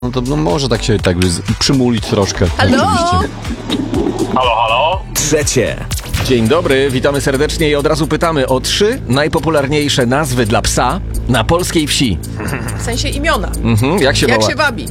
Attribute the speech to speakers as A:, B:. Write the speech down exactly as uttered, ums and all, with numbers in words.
A: No to no może tak się tak z- przymulić troszkę.
B: Halo?
A: Oczywiście.
C: Halo, halo?
D: Trzecie.
E: Dzień dobry, witamy serdecznie i od razu pytamy o trzy najpopularniejsze nazwy dla psa na polskiej wsi.
B: W sensie imiona.
E: Mhm, jak się
B: Jak
E: woła?
B: się wabi?